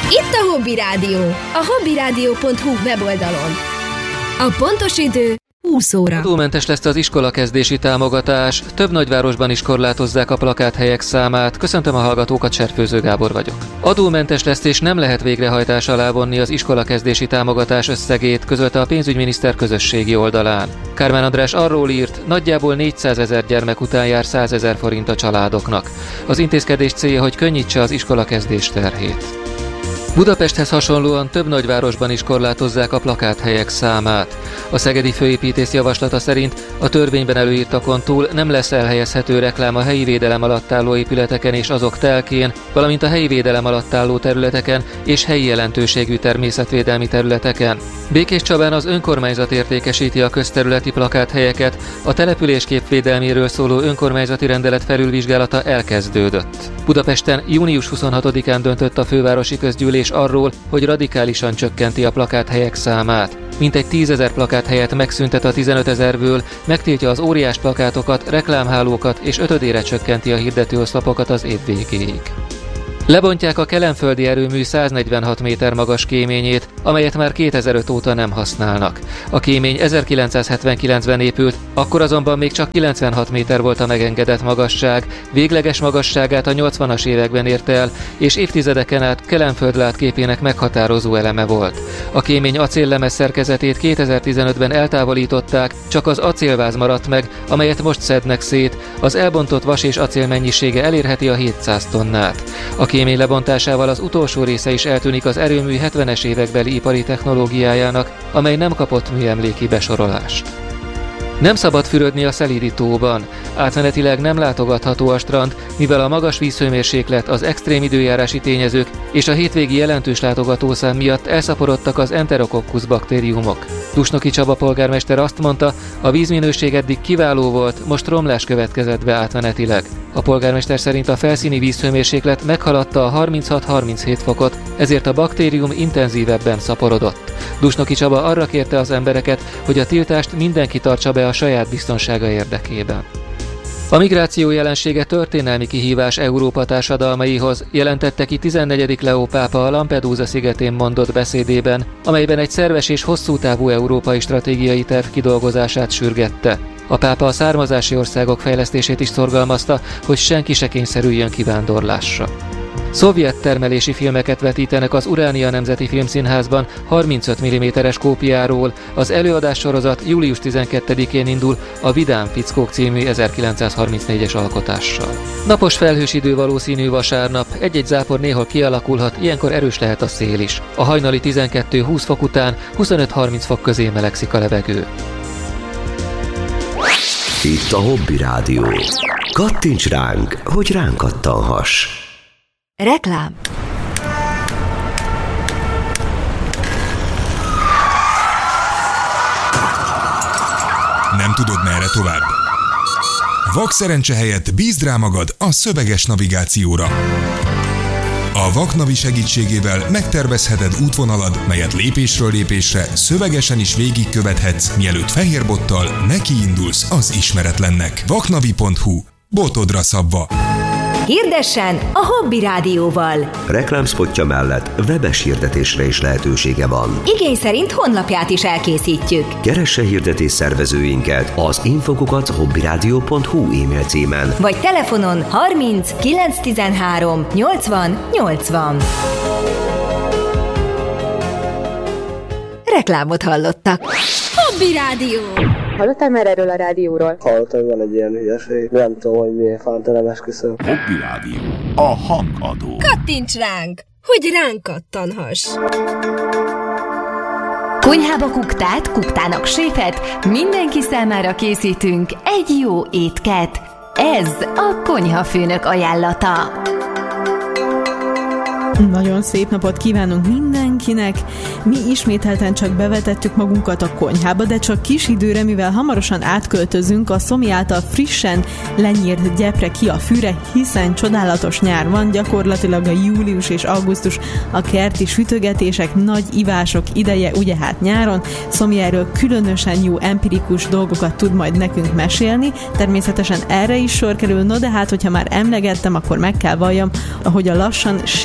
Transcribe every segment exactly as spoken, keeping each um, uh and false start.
Itt a Hobby Rádió, a hobbyrádió pont hu weboldalon. A pontos idő húsz óra. Adómentes lesz az iskolakezdési támogatás, több nagyvárosban is korlátozzák a plakáthelyek számát. Köszöntöm a hallgatókat, Serfőző Gábor vagyok. Adómentes lesz és nem lehet végrehajtás alá vonni az iskolakezdési támogatás összegét, közölte a pénzügyminiszter közösségi oldalán. Kármán András arról írt, nagyjából négyszázezer gyermek után jár százezer forint a családoknak. Az intézkedés célja, hogy könnyítse az iskolakezdés terhét. Budapesthez hasonlóan több nagyvárosban is korlátozzák a plakáthelyek számát. A szegedi főépítész javaslata szerint a törvényben előírtakon túl nem lesz elhelyezhető reklám a helyi védelem alatt álló épületeken és azok telkén, valamint a helyi védelem alatt álló területeken és helyi jelentőségű természetvédelmi területeken. Békéscsabán az önkormányzat értékesíti a közterületi plakáthelyeket, a településkép védelméről szóló önkormányzati rendelet felülvizsgálata elkezdődött. Budapesten június huszonhatodikán döntött a fővárosi közgyűlés arról, hogy radikálisan csökkenti a plakáthelyek számát. Mintegy tízezer plakáthelyet megszüntet a tizenötezerből, megtiltja az óriás plakátokat, reklámhálókat és ötödére csökkenti a hirdetőoszlopokat az év végéig. Lebontják a kelenföldi erőmű száznegyvenhat méter magas kéményét, amelyet már kétezer-öt óta nem használnak. A kémény ezerkilencszázhetvenkilencben épült, akkor azonban még csak kilencvenhat méter volt a megengedett magasság, végleges magasságát a nyolcvanas években érte el, és évtizedeken át Kelenföld látképének meghatározó eleme volt. A kémény acéllemez szerkezetét kétezer-tizenötben eltávolították, csak az acélváz maradt meg, amelyet most szednek szét, az elbontott vas és acél mennyisége elérheti a hétszáz tonnát. A kémény lebontásával az utolsó része is eltűnik az erőmű hetvenes évekbeli ipari technológiájának, amely nem kapott műemléki besorolást. Nem szabad fürödni a Szelídi tóban. Átmenetileg nem látogatható a strand, mivel a magas vízhőmérséklet, az extrém időjárási tényezők és a hétvégi jelentős látogatószám miatt elszaporodtak az Enterococcus baktériumok. Dusnoki Csaba polgármester azt mondta, a vízminőség eddig kiváló volt, most romlás következett be átmenetileg. A polgármester szerint a felszíni vízhőmérséklet meghaladta a harminchat-harminchét fokot, ezért a baktérium intenzívebben szaporodott. Dusnoki Csaba arra kérte az embereket, hogy a tiltást mindenki tartsa be a saját biztonsága érdekében. A migráció jelensége történelmi kihívás Európa társadalmaihoz, jelentette ki tizennegyedik Leó pápa a Lampedusa szigetén mondott beszédében, amelyben egy szerves és hosszú távú európai stratégiai terv kidolgozását sürgette. A pápa a származási országok fejlesztését is szorgalmazta, hogy senki se kényszerüljön kivándorlásra. Szovjet termelési filmeket vetítenek az Uránia Nemzeti Filmszínházban harmincöt milliméteres kópiáról. Az előadássorozat július tizenkettedikén indul a Vidám fickók című ezerkilencszázharmincnégyes alkotással. Napos felhős idő valószínű vasárnap, egy-egy zápor néhol kialakulhat, ilyenkor erős lehet a szél is. A hajnali tizenkettő-húsz fok után huszonöt-harminc fok közé melegszik a levegő. Itt a Hobby Rádió. Kattints ránk, hogy ránk kattanhass. Reklám. Nem tudod, merre tovább? Vakszerencse helyett bízd rá magad a szöveges navigációra. A Vaknavi segítségével megtervezheted útvonalad, melyet lépésről lépésre szövegesen is végigkövethetsz, mielőtt fehérbottal nekiindulsz az ismeretlennek. vaknavi pont hu. Botodra szabva. Hirdessen a Hobby Rádióval. Reklámszpotja mellett webes hirdetésre is lehetősége van. Igény szerint honlapját is elkészítjük. Keresse hirdetés szervezőinket az infokukat hobbyrádió pont hu e-mail címen. Vagy telefonon harminc kilencszáztizenhárom nyolcvan nyolcvan. Reklámot hallottak. Hobby Rádió. Hallottál már erről a rádióról? Hallottam, van egy ilyen hülyeség. Nem tudom, hogy miért fánt, nem esküszöm. Hobby Rádió. A hangadó. Kattints ránk, hogy ránk kattanhass. Konyhába kuktát, kuktának séfet, mindenki számára készítünk egy jó étket. Ez a konyhafőnök ajánlata. Nagyon szép napot kívánunk mindenkinek! Mi ismételten csak bevetettük magunkat a konyhába, de csak kis időre, mivel hamarosan átköltözünk a Szomi által frissen lenyírt gyepre ki a fűre, hiszen csodálatos nyár van, gyakorlatilag a július és augusztus a kerti sütögetések, nagy ivások ideje, ugye hát nyáron. Szomi erről különösen jó empirikus dolgokat tud majd nekünk mesélni, természetesen erre is sor kerül, no de hát, hogyha már emlegettem, akkor meg kell valljam, hogy a lassan séfik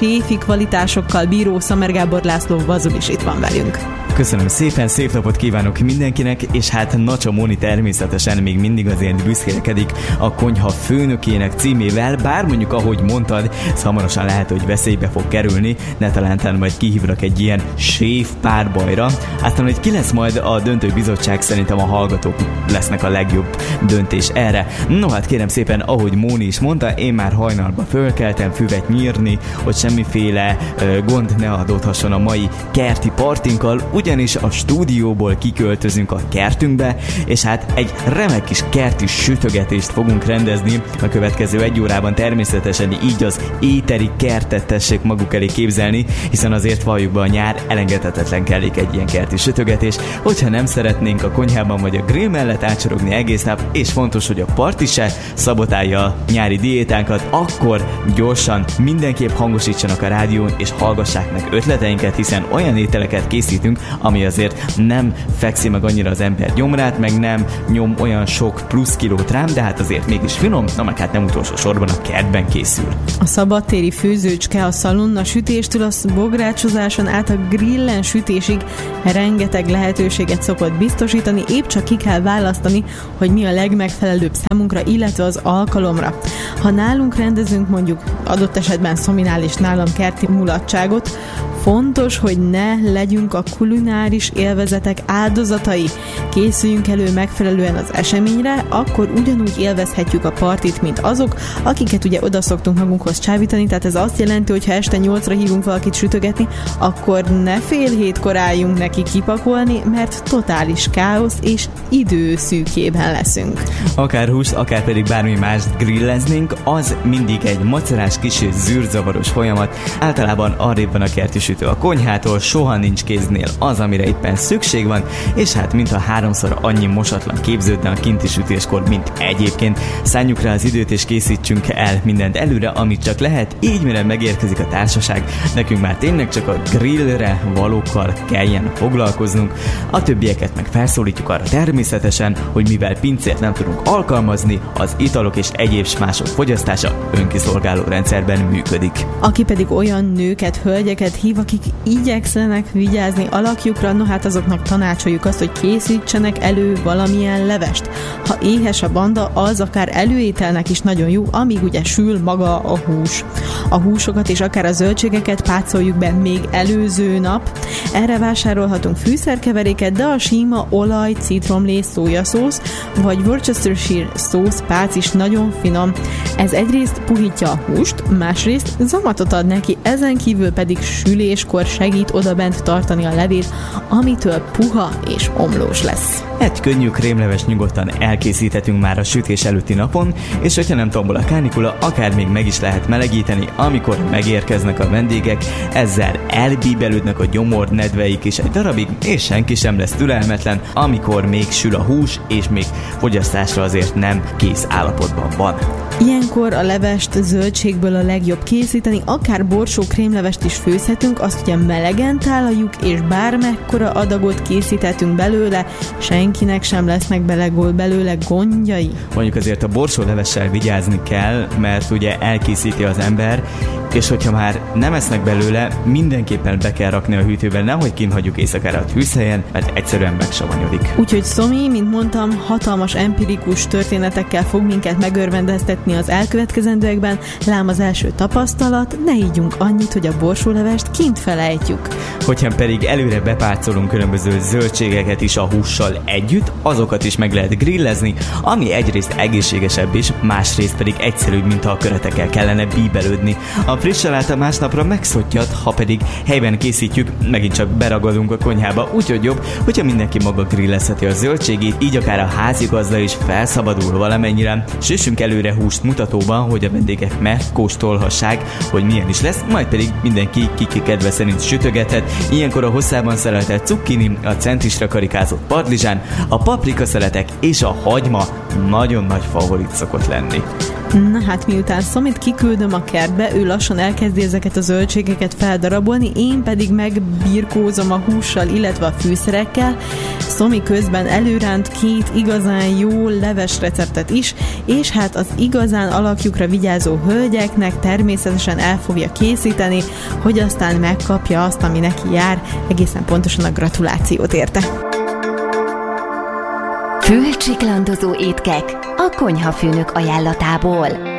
kvalitásokkal bíró Szamer Gábor László Vazul is itt van velünk. Köszönöm szépen, szép napot kívánok mindenkinek, és hát Nacsa Móni természetesen még mindig azért büszkélkedik a konyha főnökének címével, bár mondjuk ahogy mondtad, ez hamarosan lehet, hogy veszélybe fog kerülni, ne talántán majd kihívnak egy ilyen séf párbajra, aztán hogy ki lesz majd a döntő bizottság, szerintem a hallgatók lesznek a legjobb döntés erre. No hát kérem szépen, ahogy Móni is mondta, én már hajnalba fölkeltem füvet nyírni, hogy semmiféle ö, gond ne adódhasson a mai kerti partinkkal, ugyanis a stúdióból kiköltözünk a kertünkbe, és hát egy remek kis kerti sütögetést fogunk rendezni a következő egy órában, természetesen így az éteri kertet tessék maguk elé képzelni, hiszen azért valljuk be, a nyár elengedhetetlen kellék egy ilyen kerti sütögetés, hogyha nem szeretnénk a konyhában vagy a grill mellett átsorogni egész nap, és fontos, hogy a parti se szabotálja a nyári diétánkat, akkor gyorsan mindenképp hangosítsanak a rádión, és hallgassák meg ötleteinket, hiszen olyan ételeket készítünk, ami azért nem fekszi meg annyira az ember gyomrát, meg nem nyom olyan sok plusz kilót rám, de hát azért mégis finom, na meg hát nem utolsó sorban a kertben készül. A szabadtéri főzőcske a szalonna sütéstől a bográcsozáson át a grillen sütésig rengeteg lehetőséget szokott biztosítani, épp csak ki kell választani, hogy mi a legmegfelelőbb számunkra, illetve az alkalomra. Ha nálunk rendezünk mondjuk adott esetben Szominál és nálam kerti mulatságot, fontos, hogy ne legyünk a kulináris élvezetek áldozatai. Készüljünk elő megfelelően az eseményre, akkor ugyanúgy élvezhetjük a partit, mint azok, akiket ugye oda szoktunk magunkhoz csábítani, tehát ez azt jelenti, hogy ha este nyolcra hívunk valakit sütögetni, akkor ne fél hétkor álljunk neki kipakolni, mert totális káosz és időszűkében leszünk. Akár hús, akár pedig bármi mást grilleznénk, az mindig egy macerás, kis zűrzavaros folyamat. Általában arrébb van a kerti sütő a konyhától, soha nincs kéznél az, amire éppen szükség van, és hát mintha háromszor annyi mosatlan képződne a kinti sütéskor, mint egyébként. Szánjuk rá az időt és készítsünk el mindent előre, amit csak lehet, így mire megérkezik a társaság, nekünk már tényleg csak a grillre valókkal kelljen foglalkoznunk. A többieket meg felszólítjuk arra természetesen, hogy mivel pincét nem tudunk alkalmazni, az italok és egyéb mások fogyasztása önkiszolgáló rendszerben működik. Aki pedig olyan nőket, hölgyeket hív, akik igyekszenek vigyázni alakjukra, no hát azoknak tanácsoljuk azt, hogy készítsenek elő valamilyen levest. Ha éhes a banda, az akár előételnek is nagyon jó, amíg ugye sül maga a hús. A húsokat és akár a zöldségeket pácoljuk be még előző nap. Erre vásárolhatunk fűszerkeveréket, de a sima olaj, citromlé, szójaszósz vagy Worcestershire szósz pác is nagyon finom. Ez egyrészt puhítja a húst, másrészt zamatot ad neki, ezen kívül pedig süléskor segít odabent tartani a levét, amitől puha és omlós lesz. Egy könnyű krémleves nyugodtan elkészíthetünk már a sütés előtti napon, és hogyha nem tombol a kánikula, akár még meg is lehet melegíteni, amikor megérkeznek a vendégek, ezzel elbíbelődnek a gyomor nedveik is egy darabig, és senki sem lesz türelmetlen, amikor még sül a hús, és még fogyasztásra azért nem kész állapotban van. Ilyenkor a levest zöldségből a legjobb készíteni, akár borsó krémlevest is főzhetünk, azt ugye melegen tálaljuk, és bármekkora adagot készíthetünk belőle, senkinek sem lesznek belegol belőle gondjai. Mondjuk azért a borsólevessel vigyázni kell, mert ugye elkészíti az ember, és hogyha már nem esznek belőle, mindenképpen be kell rakni a hűtőbe, nehogy kint hagyjuk éjszakára a tűzhelyen, mert egyszerűen megsavanyodik. Úgyhogy Szomi, mint mondtam, hatalmas empirikus történetekkel fog minket megörvendeztetni az elkövetkezendőekben, lám az első tapasztalat, ne ígyunk annyit, hogy a borsólevest kint felejtjük. Hogyha pedig előre bepárcolunk különböző zöldségeket is a hússal együtt, azokat is meg lehet grillezni, ami egyrészt egészségesebb is, másrészt pedig egyszerűbb, mintha a köretekkel kellene bíbelődni. A friss saláta másnapra megszottyad, ha pedig helyben készítjük, megint csak beragadunk a konyhába, úgyhogy jobb, hogyha mindenki maga grillezheti a zöldségét, így akár a házigazda is felszabadul valamennyire. Süssünk előre húst mutatóban, hogy a vendégek megkóstolhassák, hogy milyen is lesz, majd pedig mindenki kiki kedve szerint sütögethet. Ilyenkor a hosszában szeletelt cukkini, a centisre karikázott padlizsán, a paprikaszeletek és a hagyma nagyon nagy favorit szokott lenni. Na hát miután Szomit kiküldöm a kertbe, ő lassan elkezdi ezeket a zöldségeket feldarabolni, én pedig megbirkózom a hússal, illetve a fűszerekkel. Szomi közben előránt két igazán jó leves receptet is, és hát az igazán alakjukra vigyázó hölgyeknek természetesen el fogja készíteni, hogy aztán megkapja azt, ami neki jár, egészen pontosan a gratulációt érte. Fülcsiklandozó étkek a konyhafőnök ajánlatából.